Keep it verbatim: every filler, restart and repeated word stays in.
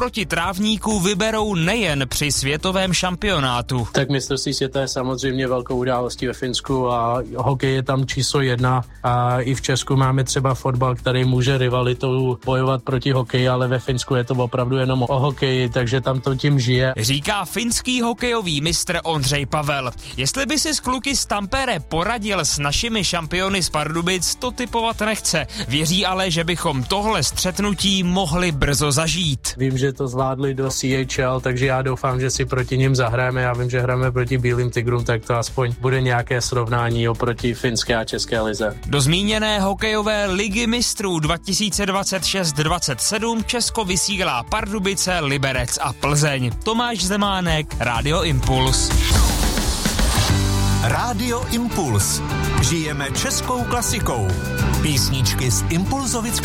proti trávníku vyberou nejen při světovém šampionátu. Tak mistrovství světa je samozřejmě velkou událostí ve Finsku a hokej je tam číslo jedna a i v Česku máme třeba fotbal, který může rivalitou bojovat proti hokeji, ale ve Finsku je to opravdu jenom o hokeji, takže tam to tím žije. Říká finský hokejový mistr Ondřej Pavel. Jestli by si s kluky z Tampere poradil s našimi šampiony z Pardubic, to typovat nechce. Věří ale, že bychom tohle střetnutí mohli brzo zažít. Vím, že to zvládli do C H L, takže já doufám, že si proti nim zahrajeme. Já vím, že hrajeme proti Bílým tigrům, tak to aspoň bude nějaké srovnání oproti finské a české lize. Do zmíněné hokejové ligy mistrů dva tisíce dvacet šest dvacet sedm Česko vysílá Pardubice, Liberec a Plzeň. Tomáš Zemánek, Rádio Impuls. Rádio Impuls. Žijeme českou klasikou. Písničky z impulzovické